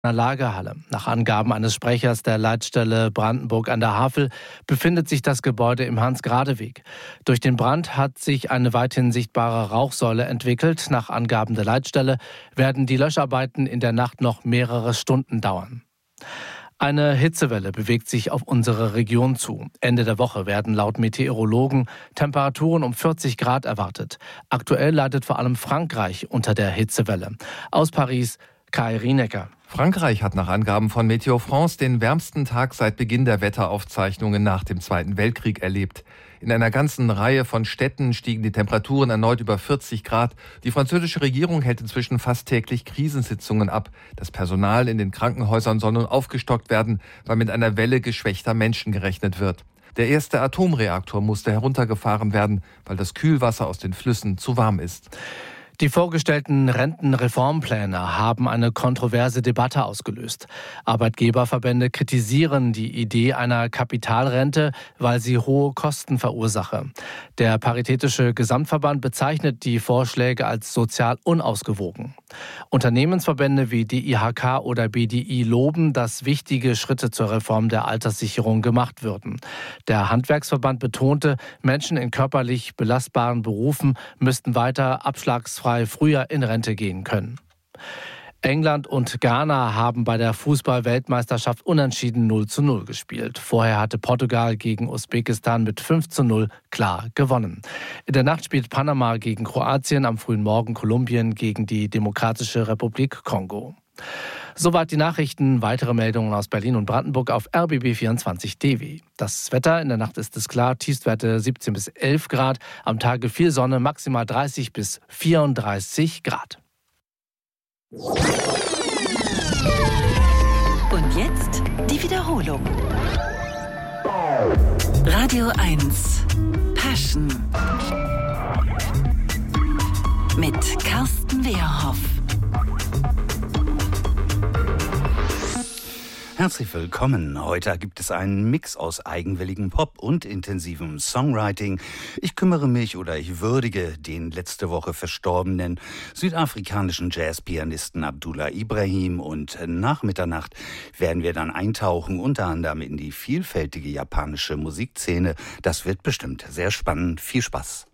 einer Lagerhalle. Nach Angaben eines Sprechers der Leitstelle Brandenburg an der Havel befindet sich das Gebäude im Hans-Grade-Weg. Durch den Brand hat sich eine weithin sichtbare Rauchsäule entwickelt. Nach Angaben der Leitstelle werden die Löscharbeiten in der Nacht noch mehrere Stunden dauern. Eine Hitzewelle bewegt sich auf unsere Region zu. Ende der Woche werden laut Meteorologen Temperaturen um 40 Grad erwartet. Aktuell leidet vor allem Frankreich unter der Hitzewelle. Aus Paris, Kai Rienecker. Frankreich hat nach Angaben von Météo France den wärmsten Tag seit Beginn der Wetteraufzeichnungen nach dem Zweiten Weltkrieg erlebt. In einer ganzen Reihe von Städten stiegen die Temperaturen erneut über 40 Grad. Die französische Regierung hält inzwischen fast täglich Krisensitzungen ab. Das Personal in den Krankenhäusern soll nun aufgestockt werden, weil mit einer Welle geschwächter Menschen gerechnet wird. Der erste Atomreaktor musste heruntergefahren werden, weil das Kühlwasser aus den Flüssen zu warm ist. Die vorgestellten Rentenreformpläne haben eine kontroverse Debatte ausgelöst. Arbeitgeberverbände kritisieren die Idee einer Kapitalrente, weil sie hohe Kosten verursache. Der Paritätische Gesamtverband bezeichnet die Vorschläge als sozial unausgewogen. Unternehmensverbände wie DIHK oder BDI loben, dass wichtige Schritte zur Reform der Alterssicherung gemacht würden. Der Handwerksverband betonte, Menschen in körperlich belastbaren Berufen müssten weiter abschlagsfrei früher in Rente gehen können. England und Ghana haben bei der Fußball-Weltmeisterschaft unentschieden 0:0 gespielt. Vorher hatte Portugal gegen Usbekistan mit 5:0 klar gewonnen. In der Nacht spielt Panama gegen Kroatien, am frühen Morgen Kolumbien gegen die Demokratische Republik Kongo. Soweit die Nachrichten. Weitere Meldungen aus Berlin und Brandenburg auf RBB24.DW. Das Wetter, in der Nacht ist es klar, Tiefstwerte 17 bis 11 Grad, am Tage viel Sonne, maximal 30 bis 34 Grad. Und jetzt die Wiederholung. Radio 1 Passion mit Carsten Wehrhoff. Herzlich willkommen. Heute gibt es einen Mix aus eigenwilligem Pop und intensivem Songwriting. Ich würdige den letzte Woche verstorbenen südafrikanischen Jazzpianisten Abdullah Ibrahim, und nach Mitternacht werden wir dann eintauchen, unter anderem in die vielfältige japanische Musikszene. Das wird bestimmt sehr spannend. Viel Spaß.